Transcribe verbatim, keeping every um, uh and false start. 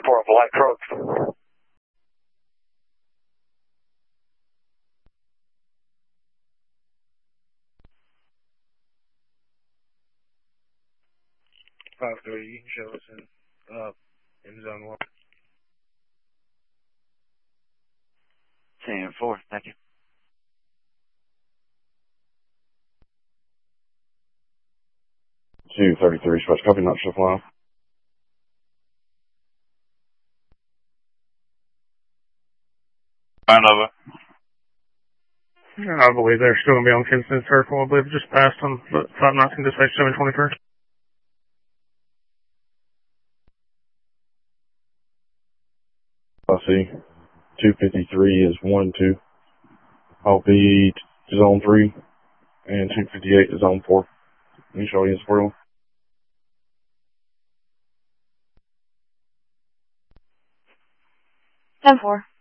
four, black truck. five three, you can show us in, uh, in zone one. ten four, thank you. two thirty-three, special copy, not shift line. Fine over. I believe they're still going to be on Kinston Circle. I believe just passed on five nineteen dispatch seven twenty-first. I see. two fifty-three is one two. I'll be to zone three, and two fifty-eight to zone four. You show you support. ten four.